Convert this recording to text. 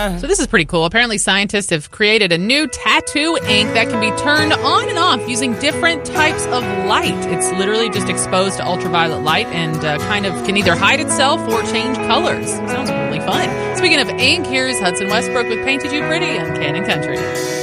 So this is pretty cool. Apparently scientists have created a new tattoo ink that can be turned on and off using different types of light. It's literally just exposed to ultraviolet light and kind of can either hide itself or change colors. Sounds really fun. Speaking of ink, here's Hudson Westbrook with Painted You Pretty on Cannon Country.